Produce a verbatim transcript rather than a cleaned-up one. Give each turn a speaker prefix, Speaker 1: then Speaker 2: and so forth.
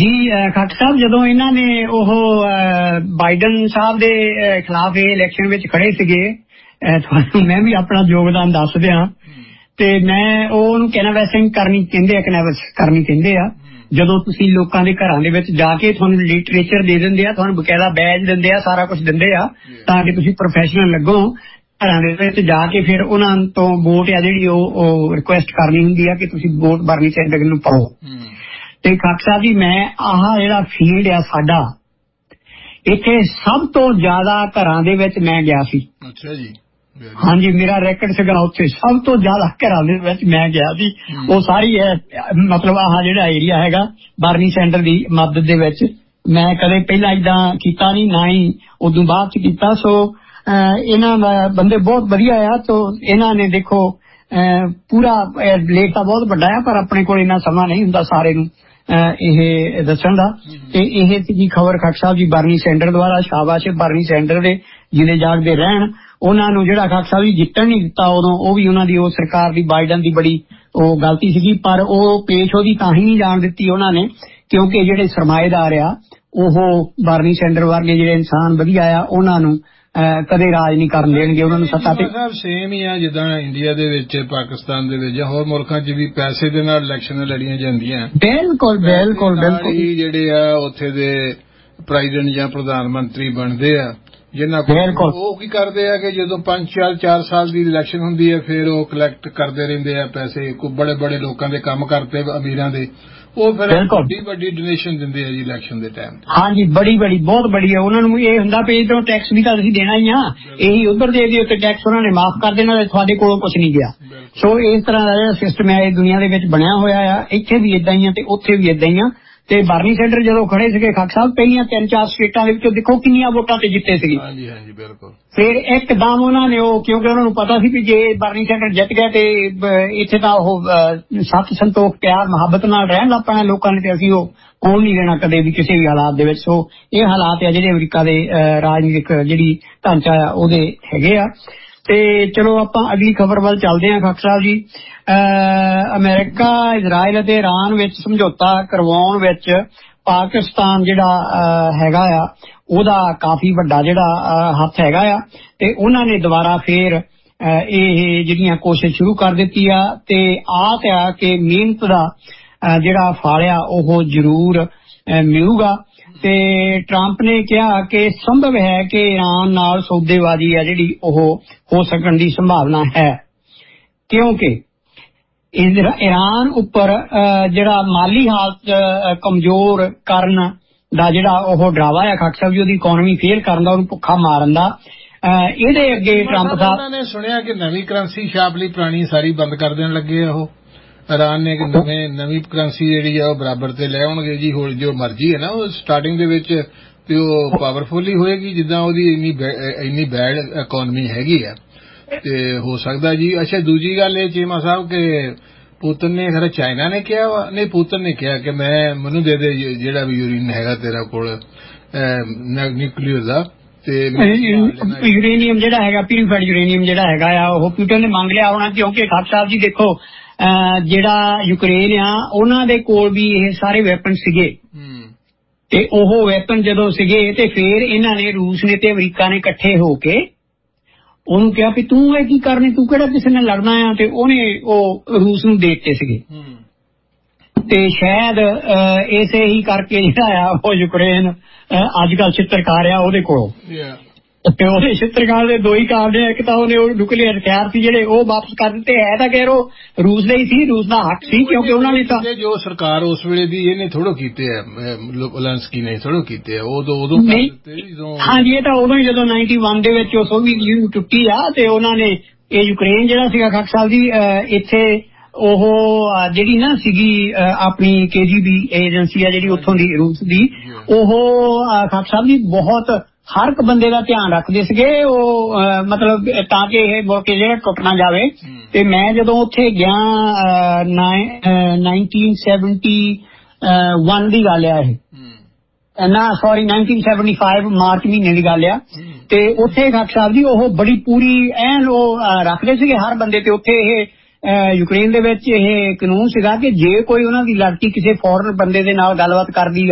Speaker 1: जी खाट साहब जदों इन्हां ने ओह बाइडन साहब दे खिलाफ इलैक्शन विच खड़े सीगे, मैं भी अपना योगदान दस दियां ते मैं ओहनूं कैनवैसिंग करनी कहंदे आ, कैनवस करनी कहंदे आ। ਜਦੋਂ ਤੁਸੀਂ ਲੋਕਾਂ ਦੇ ਘਰਾਂ ਦੇ ਵਿੱਚ ਜਾ ਕੇ ਤੁਹਾਨੂੰ ਲਿਟਰੇਚਰ ਦੇ ਦਿੰਦੇ ਆ, ਤੁਹਾਨੂੰ ਬਕਾਇਦਾ ਬੈਜ ਦਿੰਦੇ ਆ, ਸਾਰਾ ਕੁਝ ਦਿੰਦੇ ਆ ਤਾਂ ਕਿ ਤੁਸੀਂ ਪ੍ਰੋਫੈਸ਼ਨਲ ਲੱਗੋ। ਘਰਾਂ ਦੇ ਵਿੱਚ ਜਾ ਕੇ ਫਿਰ ਉਹਨਾਂ ਤੋਂ ਵੋਟ ਆ ਜਿਹੜੀ ਉਹ ਰਿਕੁਐਸਟ ਕਰਨੀ ਹੁੰਦੀ ਆ ਕਿ ਤੁਸੀਂ ਵੋਟ ਬਰਨੀ ਸੈਂਡਰਸ ਨੂੰ ਪਾਓ। ਤੇ ਖਾਕ ਸਾਹਿਬ ਜੀ, ਮੈਂ ਆਹ ਜਿਹੜਾ ਫੀਲਡ ਆ ਸਾਡਾ, ਇੱਥੇ ਸਭ ਤੋਂ ਜ਼ਿਆਦਾ ਘਰਾਂ ਦੇ ਵਿੱਚ ਮੈਂ ਗਿਆ ਸੀ।
Speaker 2: ਅੱਛਾ ਜੀ।
Speaker 1: ਹਾਂਜੀ, ਮੇਰਾ ਰੈਕਡ ਸੀਗਾ ਉੱਥੇ ਸਭ ਤੋਂ ਜ਼ਿਆਦਾ ਘਰਾਂ ਦੇ ਵਿੱਚ ਮੈਂ ਗਿਆ ਸੀ। ਉਹ ਸਾਰੀ ਹੈ ਮਤਲਬ ਆਹ ਜਿਹੜਾ ਏਰੀਆ ਹੈਗਾ ਬਰਨੀ ਸੈਂਡਰ ਦੀ ਮਦਦ ਦੇ ਵਿੱਚ ਮੈਂ ਕਦੇ ਪਹਿਲਾਂ ਏਦਾਂ ਕੀਤਾ ਨਹੀਂ, ਨਾ ਹੀ ਉਦੋਂ ਬਾਅਦ ਚ ਕੀਤਾ। ਸੋ ਇਹਨਾਂ ਦਾ ਬੰਦੇ ਬਹੁਤ ਵਧੀਆ ਆ। ਤੋ ਇਹਨਾਂ ਨੇ ਦੇਖੋ ਪੂਰਾ ਲੇਖ ਤਾਂ ਬਹੁਤ ਵੱਡਾ ਆ, ਪਰ ਆਪਣੇ ਕੋਲ ਇੰਨਾ ਸਮਾਂ ਨਹੀਂ ਹੁੰਦਾ ਸਾਰੇ ਨੂੰ ਇਹ ਦੱਸਣ ਦਾ। ਤੇ ਇਹ ਸੀਗੀ ਖਬਰ ਖਾਕ ਸਾਹਿਬ ਜੀ ਬਰਨੀ ਸੈਂਡਰ ਦੁਆਰਾ। ਸ਼ਾਬਾਸ਼ ਬਰਨੀ ਸੈਂਡਰ ਦੇ ਜਿਹਦੇ ਜਾਗਦੇ ਰਹਿਣ। ਉਹਨਾਂ ਨੂੰ ਜਿਹੜਾ ਖਾਕ ਸਾਹਿਬ ਜੀ ਜਿੱਤਣ ਨਹੀਂ ਦਿੱਤਾ ਉਦੋਂ, ਉਹ ਵੀ ਉਹਨਾਂ ਦੀ ਉਹ ਸਰਕਾਰ ਦੀ ਬਾਈਡਨ ਦੀ ਬੜੀ ਉਹ ਗਲਤੀ ਸੀਗੀ, ਪਰ ਉਹ ਪੇਸ਼ ਉਹਦੀ ਤਾਂ ਹੀ ਨਹੀਂ ਜਾਣ ਦਿੱਤੀ ਉਹਨਾਂ ਨੇ ਕਿਉਂਕਿ ਜਿਹੜੇ ਸਰਮਾਏਦਾਰ ਆ ਉਹ ਬਰਨੀ ਸੈਂਡਰ ਵਰਗੇ ਜਿਹੜੇ ਇਨਸਾਨ ਵਧੀਆ ਆ ਉਹਨਾਂ ਨੂੰ ਕਦੇ ਰਾਜ ਨਹੀਂ ਕਰਨ ਦੇਣਗੇ, ਉਹਨਾਂ ਨੂੰ ਸੱਤਾ ਤੇ।
Speaker 2: ਸੇਮ ਹੀ ਆ ਜਿੱਦਾਂ ਇੰਡੀਆ ਦੇ ਵਿੱਚ, ਪਾਕਿਸਤਾਨ ਦੇ ਵਿੱਚ ਜਾਂ ਹੋਰ ਮੁਲਕਾਂ ਚ ਵੀ ਪੈਸੇ ਦੇ ਨਾਲ ਇਲੈਕਸ਼ਨ ਲੜੀਆਂ ਜਾਂਦੀਆਂ।
Speaker 1: ਬਿਲਕੁਲ ਬਿਲਕੁਲ ਬਿਲਕੁਲ।
Speaker 2: ਜਿਹੜੇ ਆ ਉੱਥੇ ਦੇ ਪ੍ਰੈਜ਼ੀਡੈਂਟ ਜਾਂ ਪ੍ਰਧਾਨ ਮੰਤਰੀ ਬਣਦੇ ਆ ਜਿਨ੍ਹਾਂ ਕੋਲ, ਉਹ ਕੀ ਕਰਦੇ ਆ ਕਿ ਜਦੋਂ ਪੰਜ ਚਾਰ ਚਾਰ ਸਾਲ ਦੀ ਇਲੈਕਸ਼ਨ ਹੁੰਦੀ ਹੈ ਫਿਰ ਉਹ ਕਲੈਕਟ ਕਰਦੇ ਰਹਿੰਦੇ ਆ ਪੈਸੇ। ਕੋਈ ਬੜੇ ਬੜੇ ਲੋਕਾਂ ਦੇ ਕੰਮ ਕਰਤੇ ਅਮੀਰਾਂ ਦੇ, ਉਹ ਫਿਰ ਵੱਡੀ ਵੱਡੀ ਡੋਨੇਸ਼ਨ ਦਿੰਦੇ ਆ ਜੀ ਇਲੈਕਸ਼ਨ ਦੇ ਟਾਈਮ।
Speaker 1: ਹਾਂਜੀ, ਬੜੀ ਬੜੀ ਬਹੁਤ ਬੜੀ ਆ। ਉਹਨਾਂ ਨੂੰ ਇਹ ਹੁੰਦਾ ਵੀ ਇਧਰੋਂ ਟੈਕਸ ਵੀ ਤਾਂ ਅਸੀਂ ਦੇਣਾ ਹੀ ਆ, ਇਹੀ ਉਧਰ ਦੇ ਦੇ ਉੱਤੇ ਟੈਕਸ ਉਹਨਾਂ ਨੇ ਮਾਫ ਕਰ ਦੇਣਾ, ਤੁਹਾਡੇ ਕੋਲੋਂ ਕੁਛ ਨਹੀਂ ਗਿਆ। ਸੋ ਇਸ ਤਰ੍ਹਾਂ ਦਾ ਜਿਹੜਾ ਸਿਸਟਮ ਹੈ ਇਹ ਦੁਨੀਆ ਦੇ ਵਿੱਚ ਬਣਿਆ ਹੋਇਆ ਆ। ਇੱਥੇ ਵੀ ਏਦਾਂ ਹੀ ਆ ਤੇ ਉੱਥੇ ਵੀ ਏਦਾਂ ਹੀ ਆ। ਤੇ ਬਰਨੀ ਸੈਂਡਰ ਜਦੋਂ ਖੜੇ ਸੀਗੇ ਖਾਕ ਸਾਹਿਬ, ਪਹਿਲੀਆਂ ਤਿੰਨ ਚਾਰ ਸਟੇਟਾਂ ਦੇ ਵਿੱਚੋਂ ਦੇਖੋ ਕਿੰਨੀਆਂ ਵੋਟਾਂ ਤੇ ਜਿੱਤੇ ਸੀਗੇ।
Speaker 2: ਹਾਂਜੀ ਹਾਂਜੀ ਬਿਲਕੁਲ।
Speaker 1: ਫਿਰ ਇੱਕਦਮ ਉਹਨਾਂ ਨੇ ਉਹ, ਕਿਉਂਕਿ ਉਹਨਾਂ ਨੂੰ ਪਤਾ ਸੀ ਵੀ ਜੇ ਬਰਨੀ ਸੈਂਡਰ ਜਿੱਤ ਗਿਆ ਤੇ ਇੱਥੇ ਤਾਂ ਉਹ ਸੱਤ ਸੰਤੋਖ ਪਿਆਰ ਮੁਹੱਬਤ ਨਾਲ ਰਹਿਣ ਲੱਗ ਪੈਣਾ ਲੋਕਾਂ ਨੇ, ਤੇ ਅਸੀਂ ਉਹ ਕੋਲ ਨਹੀਂ ਰਹਿਣਾ ਕਦੇ ਵੀ ਕਿਸੇ ਵੀ ਹਾਲਾਤ ਦੇ ਵਿੱਚ। ਸੋ ਇਹ ਹਾਲਾਤ ਆ ਜਿਹੜੇ ਅਮਰੀਕਾ ਦੇ ਰਾਜਨੀਤਿਕ ਜਿਹੜੀ ਢਾਂਚਾ ਆ ਉਹਦੇ ਹੈਗੇ ਆ। ਤੇ ਚਲੋ ਆਪਾਂ ਅਗਲੀ ਖਬਰ ਵੱਲ ਚੱਲਦੇ ਹਾਂ ਖਾਕ ਸਾਹਿਬ ਜੀ। ਅਮਰੀਕਾ ਇਜ਼ਰਾਈਲ ਅਤੇ ਈਰਾਨ ਵਿੱਚ ਸਮਝੌਤਾ ਕਰਵਾਉਣ ਵਿੱਚ ਪਾਕਿਸਤਾਨ ਜਿਹੜਾ ਹੈਗਾ ਆ ਉਹਦਾ ਕਾਫੀ ਵੱਡਾ ਜਿਹੜਾ ਹੱਥ ਹੈਗਾ ਆ। ਤੇ ਉਹਨਾਂ ਨੇ ਦੁਬਾਰਾ ਫੇਰ ਇਹ ਜਿਹੜੀਆਂ ਕੋਸ਼ਿਸ਼ ਸ਼ੁਰੂ ਕਰ ਦਿੱਤੀ ਆ ਤੇ ਆਸ ਆ ਕਿ ਮਿਹਨਤ ਦਾ ਜਿਹੜਾ ਫਲ ਆ ਉਹ ਜ਼ਰੂਰ ਮਿਲੂਗਾ। ਤੇ ਟਰੰਪ ਨੇ ਕਿਹਾ ਕਿ ਸੰਭਵ ਹੈ ਕਿ ਈਰਾਨ ਨਾਲ ਸੌਦੇਬਾਜ਼ੀ ਆ ਜਿਹੜੀ ਉਹ ਹੋ ਸਕਣ ਦੀ ਸੰਭਾਵਨਾ ਹੈ, ਕਿਉਂਕਿ ਈਰਾਨ ਉੱਪਰ ਜਿਹੜਾ ਮਾਲੀ ਹਾਲਤ ਕਮਜ਼ੋਰ ਕਰਨ ਦਾ ਜਿਹੜਾ ਉਹ ਡਰਾਵਾ ਆ ਖਾਕ ਸਾਹਿਬ ਜੀ, ਉਹਦੀ ਇਕੋਨਮੀ ਫੇਲ ਕਰਨ ਦਾ, ਉਹਨੂੰ ਭੁੱਖਾ ਮਾਰਨ ਦਾ। ਇਹਦੇ ਅੱਗੇ ਟਰੰਪ ਸਾਹਿਬ ਨੇ ਸੁਣਿਆ ਕਿ ਨਵੀਂ ਕਰੰਸੀ ਛਾਪ ਲਈ ਪੁਰਾਣੀ ਸਾਰੀ ਬੰਦ ਕਰ ਦੇਣ ਲੱਗੇ ਆ। ਉਹ ਈਰਾਨ ਨੇ ਨਵੇਂ ਨਵੀਂ ਕਰੰਸੀ ਜਿਹੜੀ ਆ ਉਹ ਬਰਾਬਰ ਤੇ ਲੈ ਆਉਣਗੇ ਜੀ। ਹੋਰ ਜੋ ਮਰਜ਼ੀ ਹੈ ਨਾ, ਉਹ ਸਟਾਰਟਿੰਗ ਦੇ ਵਿੱਚ ਤੇ ਉਹ ਪਾਵਰਫੁਲ ਹੀ ਹੋਏਗੀ ਜਿੱਦਾਂ ਉਹਦੀ ਇੰਨੀ ਇੰਨੀ ਬੈਡ ਇਕੋਨਮੀ ਹੈਗੀ ਆ। ਤੇ ਹੋ ਸਕਦਾ ਜੀ। ਅੱਛਾ, ਦੂਜੀ ਗੱਲ ਇਹ ਚੀਮਾ ਸਾਹਿਬ ਕਿ ਪੁਤਨ ਨੇ ਖਰਾ ਚਾਈਨਾ ਨੇ ਕਿਹਾ ਵਾ, ਨਹੀਂ ਪੁਤਨ ਨੇ ਕਿਹਾ ਕਿ ਮੈਂ ਮੈਨੂੰ ਦੇ ਦੇ ਜਿਹੜਾ ਵੀ ਯੂਰੇਨੀਅਮ ਹੈਗਾ ਤੇਰਾ ਕੋਲ ਨਿਊਕਲੀਅਰ ਦਾ, ਤੇ ਯੂਰੇਨੀਅਮ ਜਿਹੜਾ ਹੈਗਾ ਪਿਊਰੀਫਾਈਡ ਯੂਰੇਨੀਅਮ ਜਿਹੜਾ ਹੈਗਾ ਆ ਉਹ ਪੁਤਨ ਨੇ ਮੰਗ ਲਿਆ ਹੋਣਾ। ਕਿਉਂਕਿ ਖਾਕ ਸਾਹਿਬ ਜੀ ਦੇਖੋ ਜਿਹੜਾ ਯੂਕਰੇਨ ਆ ਉਹਨਾਂ ਦੇ ਕੋਲ ਵੀ ਇਹ ਸਾਰੇ ਵੈਪਨ ਸੀਗੇ ਤੇ ਉਹ ਵੈਪਨ ਜਦੋਂ ਸੀਗੇ ਤੇ ਫੇਰ ਇਹਨਾਂ ਨੇ ਰੂਸ ਨੇ ਤੇ ਅਮਰੀਕਾ ਨੇ ਇਕੱਠੇ ਹੋ ਕੇ ਉਹਨੂੰ ਕਿਹਾ ਵੀ ਤੂੰ ਇਹ ਕੀ ਕਰਨੀ, ਤੂੰ ਕਿਹੜਾ ਕਿਸੇ ਨੇ ਲੜਨਾ ਆ, ਤੇ ਉਹਨੇ ਉਹ ਰੂਸ ਨੂੰ ਦੇ ਦਿੱਤੇ ਸੀਗੇ। ਤੇ ਸ਼ਾਇਦ ਇਸੇ ਹੀ ਕਰਕੇ ਜਿਹੜਾ ਆ ਉਹ ਯੂਕਰੇਨ ਅੱਜ ਕੱਲ ਚਿੱਤਰਕਾਰ ਆ ਉਹਦੇ ਕੋਲੋਂ। ਤੇ ਉਹਦੇ ਚਿੱਤਰਕਾਰ ਦੇ ਦੋ ਹੀ ਕਾਰਨ ਨੇ, ਇੱਕ ਤਾਂ ਉਹਨੇ ਉਹ ਨਿਊਕਲੀਅਰ ਹਥਿਆਰ ਸੀ ਜਿਹੜੇ ਉਹ ਵਾਪਸ ਕਰ ਦਿੱਤੇ। ਹੈ ਤਾਂ ਕਹਿ ਰੋ ਰੂਸ ਦਾ ਹੀ ਸੀ, ਰੂਸ ਦਾ ਹੱਕ ਸੀ, ਕਿਉਂਕਿ ਉਹਨਾਂ ਨੇ ਤਾਂ ਜੋ ਸਰਕਾਰ ਉਸ ਵੇਲੇ ਦੀ ਇਹਨੇ ਥੋੜੋ ਕੀਤੇ ਆ, ਓਲੈਂਸਕੀ ਨੇ ਥੋੜੋ ਕੀਤੇ ਆ, ਉਦੋਂ ਉਦੋਂ ਹਾਂਜੀ ਇਹ ਤਾਂ ਉਦੋਂ ਹੀ ਜਦੋਂ ਨਾਈਨਟੀ ਵਨ ਦੇ ਵਿੱਚ ਉਹ ਸੋਵੀਅਤ ਯੂਨੀਅਨ ਟੁੱਟੀ ਆ ਤੇ ਉਹਨਾਂ ਨੇ ਇਹ ਯੂਕਰੇਨ ਜਿਹੜਾ ਸੀਗਾ ਖਾਕ ਸਾਹਿਬ ਜੀ ਇੱਥੇ ਉਹ ਜਿਹੜੀ ਨਾ ਸੀਗੀ ਆਪਣੀ ਕੇ ਜੀ ਬੀ ਏਜੰਸੀ ਆ ਜਿਹੜੀ ਉੱਥੋਂ ਦੀ ਰੂਸ ਦੀ, ਉਹ ਖਾਕ ਸਾਹਿਬ ਜੀ ਬਹੁਤ ਹਰ ਇੱਕ ਬੰਦੇ ਦਾ ਧਿਆਨ ਰੱਖਦੇ ਸੀਗੇ ਉਹ ਮਤਲਬ ਤਾਂ ਕਿ ਇਹ ਮੁਲਕ ਜਿਹੜਾ ਟੁੱਟ ਨਾ ਜਾਵੇ। ਤੇ ਮੈਂ ਜਦੋਂ ਉੱਥੇ ਗਿਆ ਨਾਈਨਟੀਨ ਸੈਵਨਟੀ ਵਨ ਦੀ ਗੱਲ ਆ ਇਹ ਨਾ sorry nineteen seventy five March ਮਹੀਨੇ ਦੀ ਗੱਲ ਆ। ਤੇ ਉੱਥੇ ਖਾਕ ਸਾਹਿਬ ਜੀ ਉਹ ਬੜੀ ਪੂਰੀ ਐਨ ਉਹ ਰੱਖਦੇ ਸੀਗੇ ਹਰ ਬੰਦੇ ਤੇ। ਉੱਥੇ ਇਹ ਯੂਕਰੇਨ ਦੇ ਵਿੱਚ ਇਹ ਕਾਨੂੰਨ ਸੀਗਾ ਕਿ ਜੇ ਕੋਈ ਉਹਨਾਂ ਦੀ ਲੜਕੀ ਕਿਸੇ ਫੋਰਨ ਬੰਦੇ ਦੇ ਨਾਲ ਗੱਲਬਾਤ ਕਰਦੀ